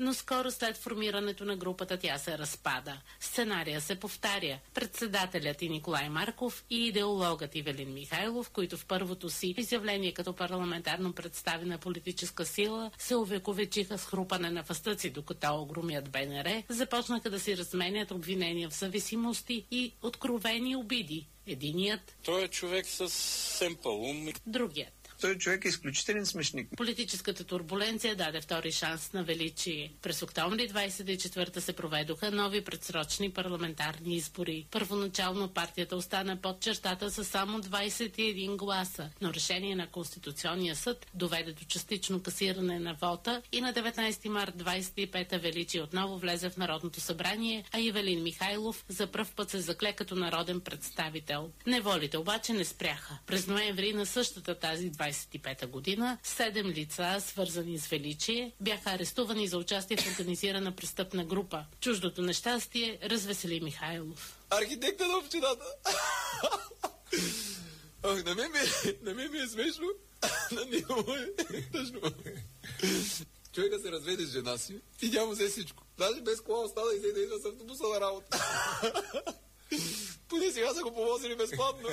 но скоро след формирането на групата тя се разпада. Сценария се повтаря. Председателят и Николай Марков и идеологът Ивелин Михайлов, които в първото си изявление като парламентарно представена политическа сила се увековечиха с хрупане на фъстъци, докато огромят БНР, започнаха да си разменят обвинения в зависимости и откровени обиди. Единият... Той е човек с семпъл ум. Другият. Той човек е изключителен смешник. Политическата турбуленция даде втори шанс на Величие. През октомври 24 се проведоха нови предсрочни парламентарни избори. Първоначално партията остана под чертата с само 21 гласа, но решение на Конституционния съд доведе до частично касиране на вота и на 19 март 25 Величие отново влезе в Народното събрание, а Ивелин Михайлов за пръв път се закле като народен представител. Неволите обаче не спряха. През ноември на същата тази 25-та година 7 лица, свързани с Величие, бяха арестувани за участие в организирана престъпна група. Чуждото нещастие развесели Михайлов. Архитекта на общината! Ох, на мен ми е смешно. На него е тъжно. Човека се разведе с жена си и няма взе всичко. Даже без кола остана и се идва с автобуса на работа. Поне сега са го повозили безплатно.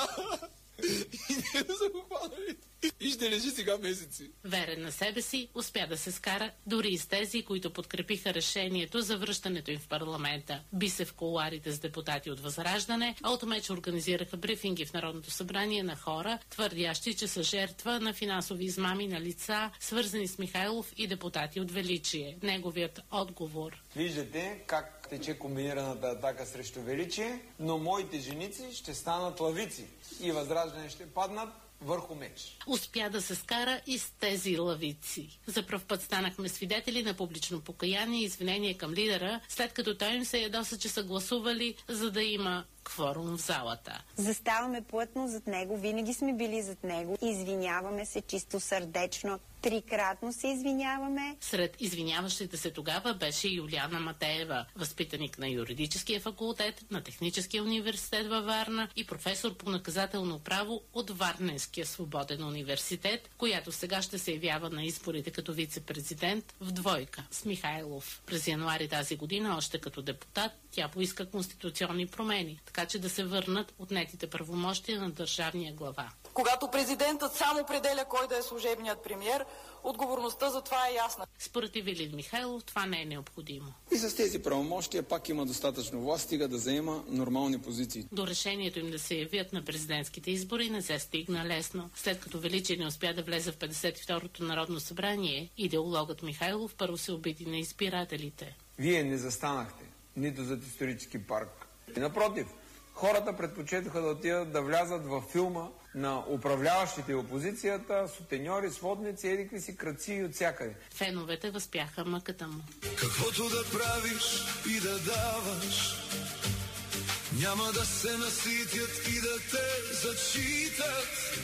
И не да са го хванали. И ще лежи сега месеци. Верен на себе си, успя да се скара дори и с тези, които подкрепиха решението за връщането им в парламента. Би се в кулоарите с депутати от Възраждане, а от меч организираха брифинги в Народното събрание на хора, твърдящи, че са жертва на финансови измами на лица, свързани с Михайлов и депутати от Величие. Неговият отговор. Виждате как тече комбинираната атака срещу Величие, но моите женици ще станат лавици и Възраждане ще паднат върху меч. Успя да се скара и с тези лавици. За пръв път станахме свидетели на публично покаяние и извинение към лидера, след като той им се ядоса, че са гласували, за да има кворум в залата. Заставаме плътно зад него, винаги сме били зад него. Извиняваме се чисто сърдечно. 3-кратно се извиняваме. Сред извиняващите се тогава беше Юлиана Матеева, възпитаник на юридическия факултет на Техническия университет във Варна и професор по наказателно право от Варненския свободен университет, която сега ще се явява на изборите като вице-президент в двойка с Михайлов. През януари тази година, още като депутат, тя поиска конституционни промени, така че да се върнат отнетите правомощия на държавния глава. Когато президентът сам определя кой да е служебният премиер, отговорността за това е ясна. Според Ивелин Михайлов това не е необходимо. И с тези правомощия пак има достатъчно власт, стига да заема нормални позиции. До решението им да се явят на президентските избори не се стигна лесно. След като Величие не успя да влезе в 52-то Народно събрание, идеологът Михайлов първо се обиди на избирателите. Вие не застанахте нито зад исторически парк. И напротив, хората предпочетоха да отидат да влязат във филма на управляващите и опозицията, сутеньори, сводници, едикви си крадци и от всякъде. Феновете възпяха мъката му. Каквото да правиш и да даваш, няма да се наситят и да те зачитат.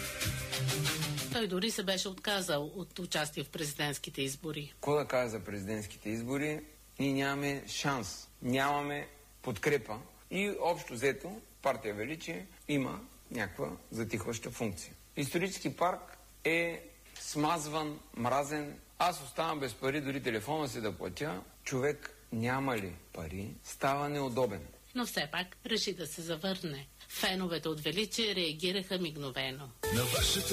Той дори се беше отказал от участие в президентските избори. Какво да кажа за президентските избори? Ние нямаме шанс, нямаме подкрепа и общо взето партия Величие има някаква затихваща функция. Исторически парк е смазван, мразен. Аз оставам без пари, дори телефона си да платя. Човек няма ли пари, става неудобен. Но все пак реши да се завърне. Феновете от Величие реагираха мигновено.